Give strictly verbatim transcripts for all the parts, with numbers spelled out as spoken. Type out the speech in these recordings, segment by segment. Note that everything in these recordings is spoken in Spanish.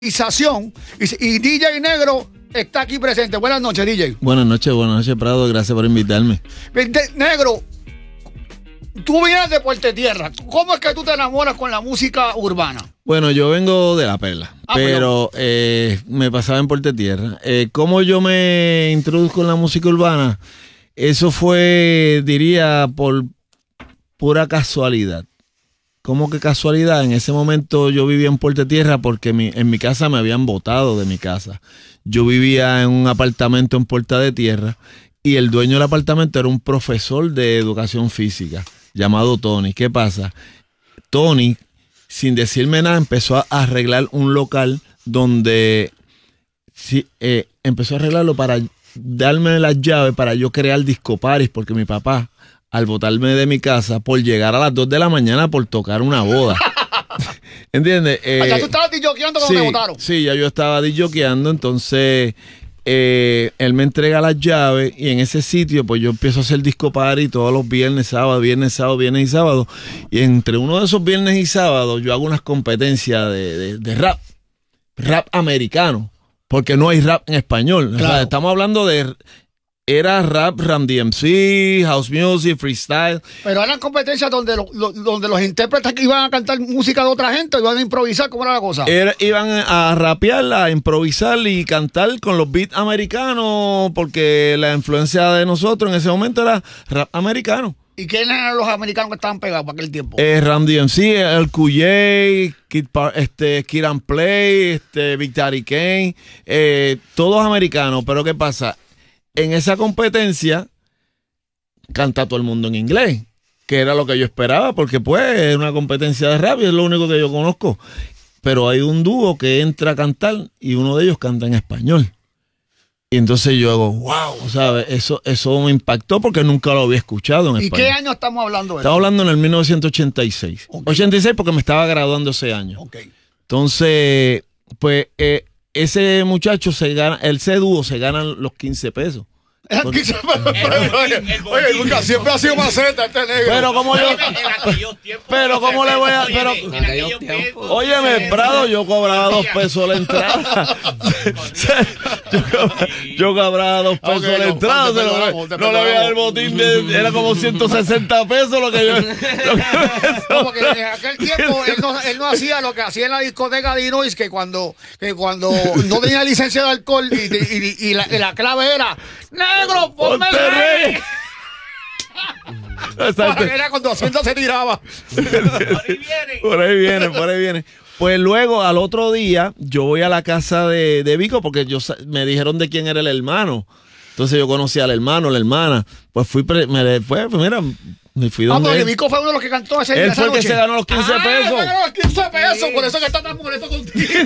Y, y D J Negro está aquí presente. Buenas noches, D J. Buenas noches, buenas noches, Prado. Gracias por invitarme. Negro, tú vienes de Puerto Tierra. ¿Cómo es que tú te enamoras con la música urbana? Bueno, yo vengo de La Perla, ah, pero eh, me pasaba en Puerto Tierra. Eh, ¿Cómo yo me introduzco en la música urbana? Eso fue, diría, por pura casualidad. ¿Cómo que casualidad? En ese momento yo vivía en Puerto Tierra porque mi, en mi casa me habían botado de mi casa. Yo vivía en un apartamento en Puerta de Tierra y el dueño del apartamento era un profesor de educación física llamado Tony. ¿Qué pasa? Tony, sin decirme nada, empezó a arreglar un local donde sí, eh, empezó a arreglarlo para darme las llaves para yo crear disco paris, porque mi papá, al botarme de mi casa por llegar a las dos de la mañana por tocar una boda. ¿Entiendes? Eh, ¿Ya tú estabas disjoqueando cuando sí, te botaron? Sí, ya yo estaba disjoqueando, entonces eh, él me entrega las llaves y en ese sitio pues yo empiezo a hacer disco party todos los viernes, sábado, viernes, sábado, viernes y sábado. Y entre uno de esos viernes y sábados yo hago unas competencias de, de, de rap, rap americano, porque no hay rap en español. Claro. O sea, estamos hablando de... Era rap, Run D M C, house music, freestyle. Pero eran competencias donde, lo, lo, donde los intérpretes iban a cantar música de otra gente, iban a improvisar. ¿Cómo era la cosa? Era, iban a rapear, a improvisar y cantar con los beats americanos, porque la influencia de nosotros en ese momento era rap americano. ¿Y quiénes eran los americanos que estaban pegados para aquel tiempo? Eh, Run D M C, el Q J, Kid, este, Kid and Play, este, Big Daddy Kane, eh, todos americanos. Pero ¿qué pasa? En esa competencia canta todo el mundo en inglés, que era lo que yo esperaba, porque pues es una competencia de rap y es lo único que yo conozco. Pero hay un dúo que entra a cantar y uno de ellos canta en español. Y entonces yo hago, wow, ¿sabes? Eso, eso me impactó porque nunca lo había escuchado en ¿Y español. qué año estamos hablando de Estamos hablando en el mil novecientos ochenta y seis. Okay. ochenta y seis porque me estaba graduando ese año. Okay. Entonces, pues... Eh, ese muchacho se gana, ese dúo se ganan los quince pesos. Porque... quince pesos. Oye, Lucas, siempre ha sido maceta este negro. Pero como yo. Pero como le voy a. Pero, óyeme, Prado, yo cobraba dos pesos la entrada. yo, cobraba, yo cobraba dos pesos okay, la no, entrada. No, no, no, no le había el botín de. Era como ciento sesenta pesos lo que yo. Lo que no, porque en aquel tiempo él no, él no hacía lo que hacía en la discoteca de Illinois, que cuando, que cuando no tenía licencia de alcohol y, y, y, y, la, y la clave era. ¡Negro, ponme el rey! Era con doscientos se tiraba. Por ahí viene. Por ahí viene, por ahí viene. Pues luego, al otro día, yo voy a la casa de, de Vico porque yo, me dijeron de quién era el hermano. Entonces yo conocí al hermano, la hermana. Pues fui, me, pues, pues mira... Me fui ah, donde porque él. Vico fue uno de los que cantó ese día. Él fue el que se ganó los quince ah, pesos. Se ganó los quince pesos, sí. Por eso que está tan molesto contigo.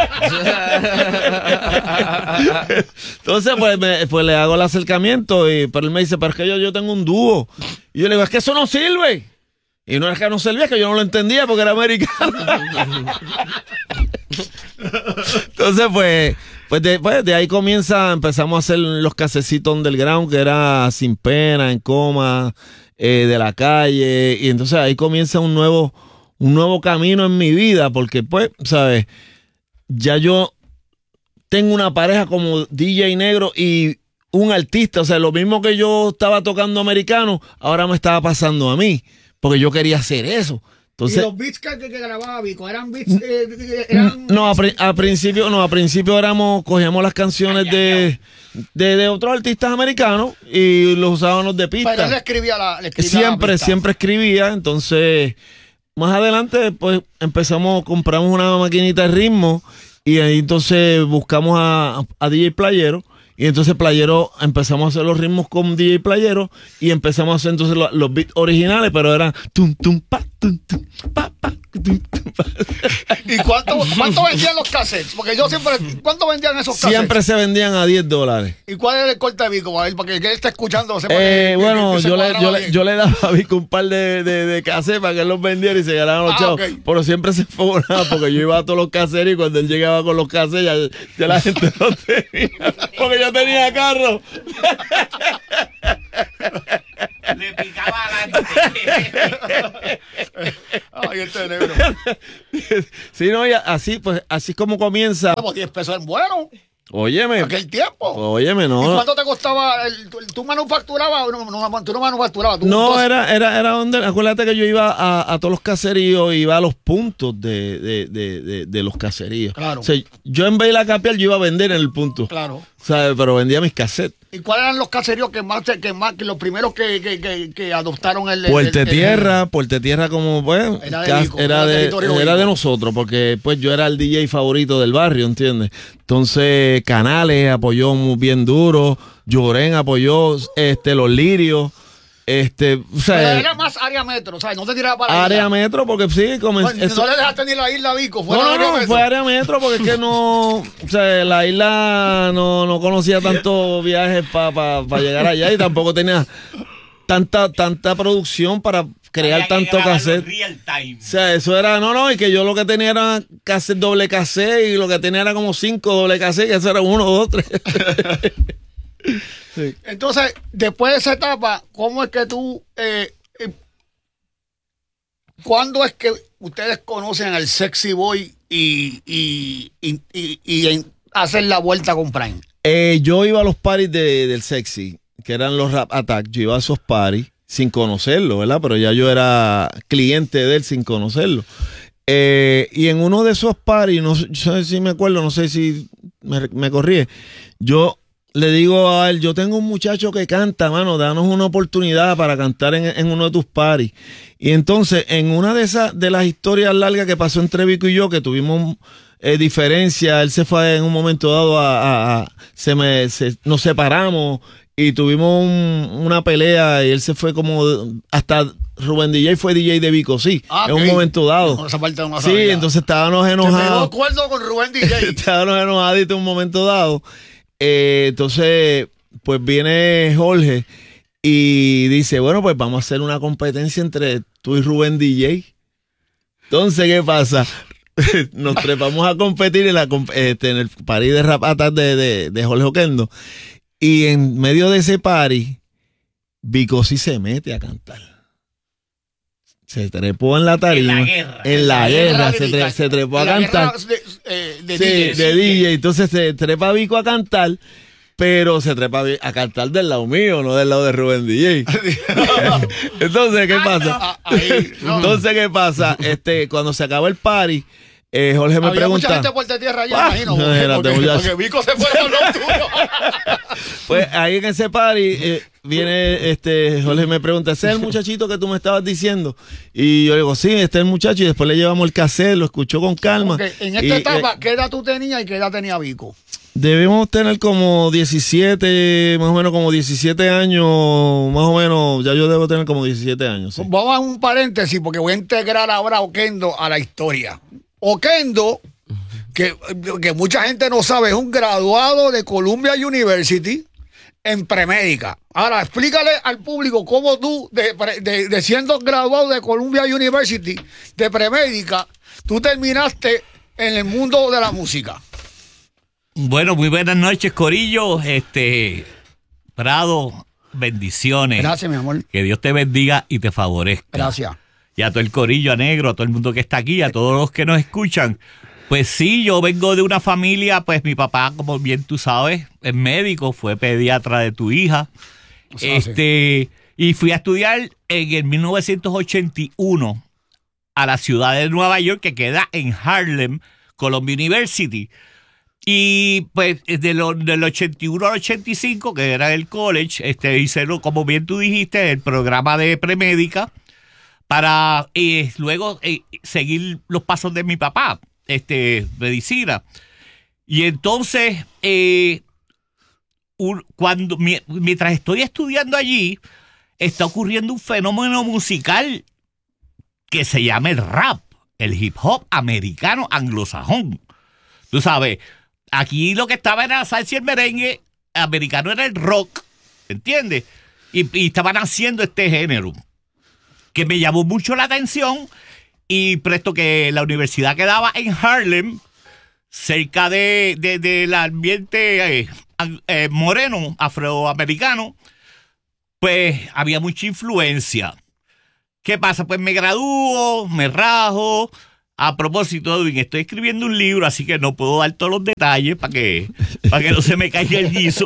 Entonces, pues, me, pues le hago el acercamiento, y, pero él me dice, pero es que yo, yo tengo un dúo. Y yo le digo, es que eso no sirve. Y no es que no servía, es que yo no lo entendía porque era americano. Entonces, pues, pues de, pues, de ahí comienza, empezamos a hacer los casecitos underground, que era Sin Pena, En Coma, eh, De la Calle, y entonces ahí comienza un nuevo, un nuevo camino en mi vida, porque pues, ¿sabes? Ya yo tengo una pareja como D J Negro y un artista, o sea, lo mismo que yo estaba tocando americano, ahora me estaba pasando a mí, porque yo quería hacer eso. Entonces, ¿y los beats que, que grababa Vico eran beats? Eh, eran... No, a, a principio, no, a principio éramos, cogíamos las canciones de, de, de otros artistas americanos y los usábamos de pista. Pero él escribía la, le escribía siempre, la pista. Siempre escribía. Entonces, más adelante, pues empezamos, compramos una maquinita de ritmo y ahí entonces buscamos a, a D J Playero. Y entonces Playero, empezamos a hacer los ritmos con D J Playero y empezamos a hacer entonces los, los beats originales, pero eran tum tum pa tum tum pa pa tum tum pa. ¿Y cuánto, cuánto vendían los cassettes? Porque yo siempre, ¿cuánto vendían esos cassettes? Siempre se vendían a diez dólares. ¿Y cuál era el corte de Vico? Para, para que él esté escuchando, sepa eh, que, bueno, que, que yo, le, yo, le, yo le daba a Vico un par de, de, de cassettes para que él los vendiera y se ganaran los ah, chavos. Okay. Pero siempre se fogonaba porque yo iba a todos los cassettes y cuando él llegaba con los cassettes ya, ya la gente no tenía. Porque yo tenía carro. Le picaba adelante. Ay, este negro. Sí, no, y así, pues, así es como comienza. Como diez pesos en bueno. Óyeme. En aquel tiempo. Óyeme, ¿Y no. cuánto te costaba? El, tú, ¿Tú manufacturabas? No, no, tú no manufacturabas. Tú, No, tú- era, era, era donde. Acuérdate que yo iba a, a todos los caseríos, iba a los puntos de, de, de, de, de los caseríos. Claro. O sea, yo en vez de ir a capear, yo iba a vender en el punto. Claro. ¿Sabes? Pero vendía mis cassettes. ¿Y cuáles eran los caseríos que más, que más, que los primeros que, que, que, que adoptaron el... el- Puerto el- el- Tierra, Puerto Tierra como pues Era de cas- Vico, era era de, territorio era de Vico. nosotros, porque pues yo era el D J favorito del barrio, ¿entiendes? Entonces Canales apoyó muy bien duro, Llorén apoyó, este, Los Lirios, este, o sea, Pero era más área metro, ¿sabes? No te tiraba para la área isla. metro, porque sí, como No, eso- no le dejaste ni la isla Vico. Fue no, la no, área no, metro. fue área metro porque es que no, o sea, la isla no, no conocía tantos viajes para pa, pa llegar allá y tampoco tenía tanta tanta producción para crear Había que tanto grabarlo cassette. real time. O sea, eso era, no, no, y que yo lo que tenía era cassette doble cassette y lo que tenía era como cinco doble cassette, que eso era uno, dos, tres. Sí. Entonces, después de esa etapa, ¿cómo es que tú... Eh, eh, ¿Cuándo es que ustedes conocen al Sexy Boy y, y, y, y, y en- hacen la vuelta con Prime? Eh, yo iba a los parties de, del Sexy, que eran los Rap Attack, yo iba a esos parties sin conocerlo, ¿verdad? Pero ya yo era cliente de él sin conocerlo. Eh, y en uno de esos parties, no sé no sé si me acuerdo, no sé si me, me corrí, yo le digo a él, yo tengo un muchacho que canta, mano, danos una oportunidad para cantar en, en uno de tus parties. Y entonces, en una de esas, de las historias largas que pasó entre Vico y yo, que tuvimos eh, diferencia, él se fue en un momento dado a, a- a- se me, se- nos separamos y tuvimos un- una pelea y él se fue como, hasta Rubén D J fue D J de Vico, sí, Ah, en ok. un momento dado. No, esa parte no la Sí, sabía. entonces estábamos Se pegó enojados. acuerdo con Rubén D J. Estábamos enojaditos en un momento dado. Eh, entonces, pues viene Jorge y dice, bueno, pues vamos a hacer una competencia entre tú y Rubén D J. Entonces, ¿qué pasa? Nos trepamos a competir en, la, comp- este, en el party de Rap Attack de, de, de Jorge Oquendo. Y en medio de ese party, Vico sí se mete a cantar. Se trepó en la tarima. En la guerra. En la guerra, de se, tre- Vicar- se trepó a la cantar. guerra de, eh, de Sí, D Js. de D J. Entonces se trepa Vico a cantar, pero se trepa Vi- a cantar del lado mío, no del lado de Rubén D J. Entonces, ¿qué pasa? Ah, ahí, no. Entonces, ¿qué pasa? Este, cuando se acaba el party, eh, Jorge me Había pregunta. mucha gente por tierra allá, Ah, imagino. imagínate, Porque, muchacho. porque Vico se fue con los tuyos. Pues ahí en ese party eh, viene este Jorge me pregunta, ¿ese es el muchachito que tú me estabas diciendo? Y yo le digo, sí, este es el muchacho, y después le llevamos el cassette, lo escuchó con calma. Ok, en esta Y, etapa, eh, ¿qué edad tú tenías y qué edad tenía Vico? debemos tener como diecisiete, más o menos como diecisiete años, más o menos, ya yo debo tener como diecisiete años. Sí. Vamos a un paréntesis porque voy a integrar ahora a Oquendo a la historia. Oquendo, que, que mucha gente no sabe, es un graduado de Columbia University en premédica. Ahora, explícale al público cómo tú, de, de- de siendo graduado de Columbia University de premédica, tú terminaste en el mundo de la música. Bueno, muy buenas noches, Corillo. Este, Prado, bendiciones. Gracias, mi amor. Que Dios te bendiga y te favorezca. Gracias. Y a todo el Corillo, a Negro, a todo el mundo que está aquí, a todos los que nos escuchan. Pues sí, yo vengo de una familia, pues mi papá, como bien tú sabes, es médico, fue pediatra de tu hija. O sea, Este, y fui a estudiar en el mil novecientos ochenta y uno a la ciudad de Nueva York, que queda en Harlem, Columbia University. Y pues de lo, del ochenta y uno al ochenta y cinco, que era el college, este, hice, lo- como bien tú dijiste, el programa de premédica para eh, luego eh, seguir los pasos de mi papá, este, medicina. Y entonces, eh, un- cuando mi- mientras estoy estudiando allí, está ocurriendo un fenómeno musical que se llama el rap, el hip hop americano anglosajón. Tú sabes, aquí lo que estaba era la salsa y el merengue, americano era el rock, ¿entiendes? Y, y estaban haciendo este género, que me llamó mucho la atención, y presto que la universidad quedaba en Harlem, cerca de, de- del ambiente eh, an- eh, moreno, afroamericano, pues había mucha influencia. ¿Qué pasa? Pues me gradúo, me rajo. A propósito, Edwin, estoy escribiendo un libro, así que no puedo dar todos los detalles para que, para que no se me caiga el guiso.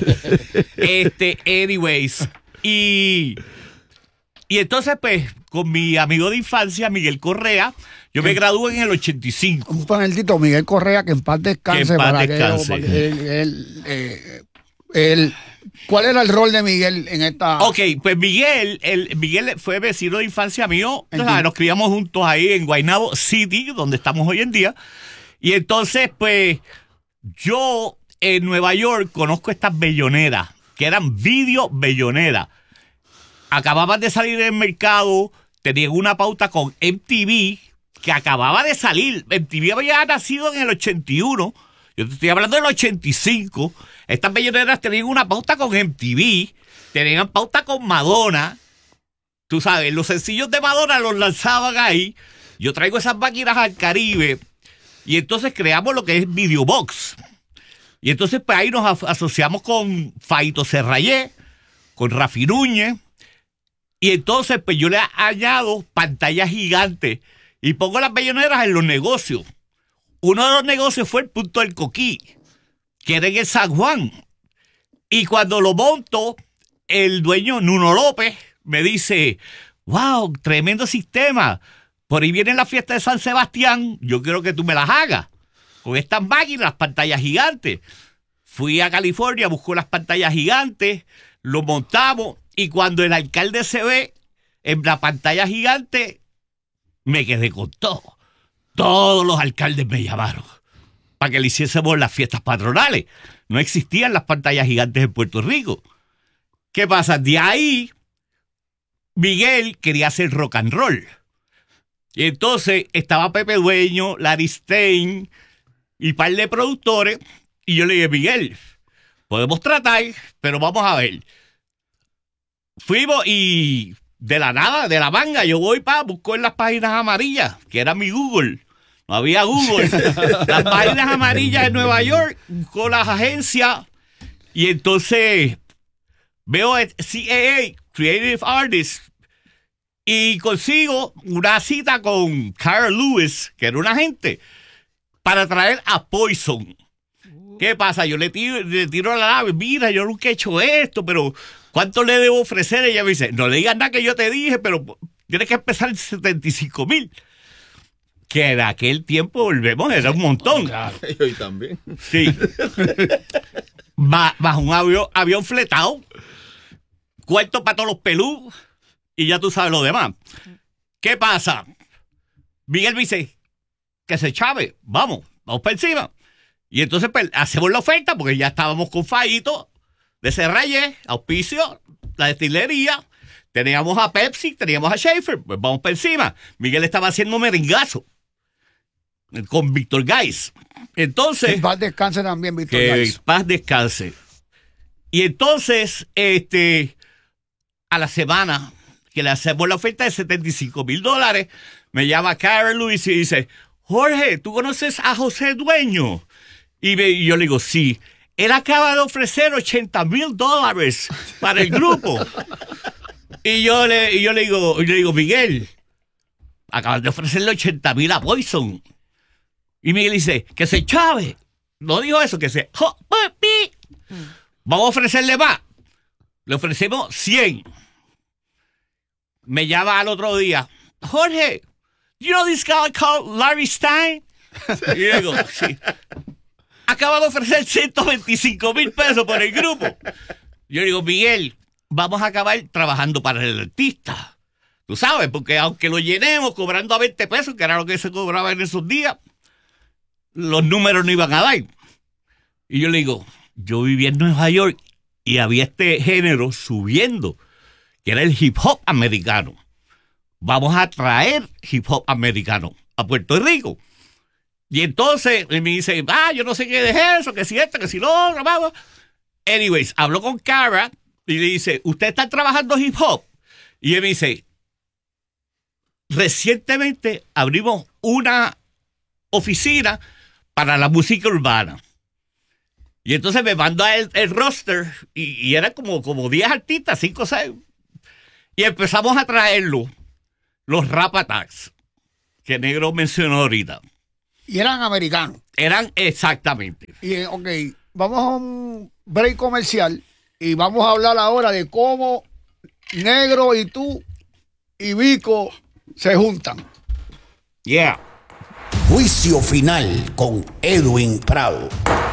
Este, anyways. Y, y entonces, pues, con mi amigo de infancia, Miguel Correa, yo me gradué en el ochenta y cinco. Un panelito, Miguel Correa, que en paz descanse. Que en paz para descanse. Que, para que él, él, eh, él, ¿cuál era el rol de Miguel en esta...? Ok, pues Miguel, el, Miguel fue vecino de infancia mío. O sea, nos criamos juntos ahí en Guaynabo City, donde estamos hoy en día. Y entonces, pues, yo en Nueva York conozco estas belloneras, que eran video belloneras. Acababan de salir del mercado, tenían una pauta con M T V, que acababa de salir. M T V había nacido en el ochenta y uno. Yo te estoy hablando del ochenta y cinco. Estas belloneras tenían una pauta con M T V, tenían pauta con Madonna. Tú sabes, los sencillos de Madonna los lanzaban ahí. Yo traigo esas máquinas al Caribe y entonces creamos lo que es Videobox. Y entonces pues ahí nos asociamos con Faito Serrayé, con Rafi Núñez. Y entonces pues yo le añado pantallas gigantes y pongo las belloneras en los negocios. Uno de los negocios fue el Punto del Coquí, que era en el San Juan. Y cuando lo monto, el dueño, Nuno López, me dice, wow, tremendo sistema. Por ahí viene la fiesta de San Sebastián, yo quiero que tú me las hagas. Con estas máquinas, las pantallas gigantes. Fui a California, busco las pantallas gigantes, lo montamos, y cuando el alcalde se ve en la pantalla gigante, me quedé con todo. Todos los alcaldes me llamaron para que le hiciésemos las fiestas patronales. No existían las pantallas gigantes en Puerto Rico. ¿Qué pasa? De ahí, Miguel quería hacer rock and roll. Y entonces estaba Pepe Dueño, Larry Stein y un par de productores. Y yo le dije, Miguel, podemos tratar, pero vamos a ver. Fuimos y de la nada, de la manga, yo voy para buscar en las páginas amarillas, que era mi Google. No había Google. Las páginas amarillas de Nueva York, con las agencias. Y entonces veo C A A, Creative Artists, y consigo una cita con Carl Lewis, que era un agente, para traer a Poison. ¿Qué pasa? Yo le tiro, le tiro a la nave, mira, yo nunca he hecho esto, pero ¿cuánto le debo ofrecer? Ella me dice, no le digas nada que yo te dije, pero tienes que empezar en setenta y cinco mil. Que en aquel tiempo, volvemos, era un montón. Claro. Y hoy también. Sí. Va, bajo un avión, avión fletado, cuarto para todos los pelú, y ya tú sabes lo demás. ¿Qué pasa? Miguel me dice, que se chave, vamos, vamos para encima. Y entonces pues, hacemos la oferta, porque ya estábamos con Faito, de Serrayé, auspicio, la destilería, teníamos a Pepsi, teníamos a Schaefer, pues vamos para encima. Miguel estaba haciendo merengazo con Víctor Gais. Entonces, en paz descanse también, Víctor que Gais. paz descanse. Y entonces, este, a la semana que le hacemos la oferta de setenta y cinco mil dólares, me llama Carol Lewis y dice, Jorge, ¿tú conoces a José Dueño? Y, me, y yo le digo, sí. Él acaba de ofrecer ochenta mil dólares para el grupo. y, yo le, y yo le digo, y le digo, Miguel, acabas de ofrecerle ochenta mil a Poison. Y Miguel dice, que se chave. No dijo eso, que se... Jo, papi. Vamos a ofrecerle más. Le ofrecemos cien. Me llama al otro día. Jorge, you know this guy called Larry Stein? Y yo digo, sí. Acaba de ofrecer ciento veinticinco mil pesos por el grupo. Yo digo, Miguel, vamos a acabar trabajando para el artista. Tú sabes, porque aunque lo llenemos cobrando a veinte pesos, que era lo que se cobraba en esos días, los números no iban a dar. Y yo le digo, yo vivía en Nueva York y había este género subiendo, que era el hip hop americano. Vamos a traer hip hop americano a Puerto Rico. Y entonces él me dice, ah, yo no sé qué es eso, que si esto, que si lo otro, vamos. Anyways, habló con Cara y le dice, ¿usted está trabajando hip hop? Y él me dice, recientemente abrimos una oficina para la música urbana. Y entonces me mandó el, el roster y, y eran como, como diez artistas, cinco o seis. Y empezamos a traerlo, los Rap Attacks, que Negro mencionó ahorita. Y eran americanos. Eran exactamente. Y, ok, vamos a un break comercial y vamos a hablar ahora de cómo Negro y tú y Vico se juntan. Yeah. Juicio final con Edwin Prado.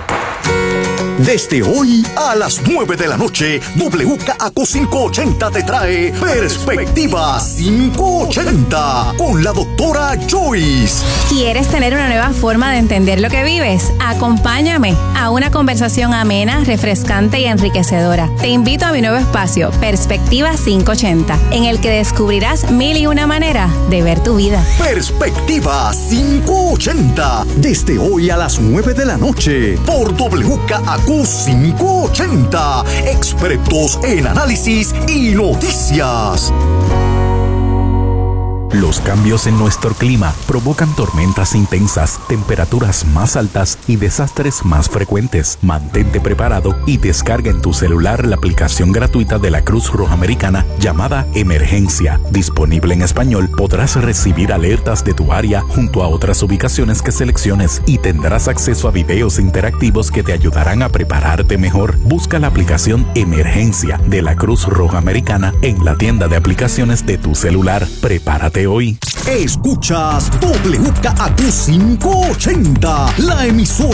Desde hoy a las nueve de la noche, W K A Q quinientos ochenta te trae Perspectiva quinientos ochenta con la doctora Joyce. ¿Quieres tener una nueva forma de entender lo que vives? Acompáñame a una conversación amena, refrescante y enriquecedora. Te invito a mi nuevo espacio, Perspectiva quinientos ochenta, en el que descubrirás mil y una maneras de ver tu vida. Perspectiva quinientos ochenta, desde hoy a las nueve de la noche, por W K A Q quinientos ochenta, expertos en análisis y noticias. Los cambios en nuestro clima provocan tormentas intensas, temperaturas más altas y desastres más frecuentes. Mantente preparado y descarga en tu celular la aplicación gratuita de la Cruz Roja Americana llamada Emergencia. Disponible en español, podrás recibir alertas de tu área junto a otras ubicaciones que selecciones y tendrás acceso a videos interactivos que te ayudarán a prepararte mejor. Busca la aplicación Emergencia de la Cruz Roja Americana en la tienda de aplicaciones de tu celular. Prepárate hoy. Escuchas W K A Q quinientos ochenta, la emisora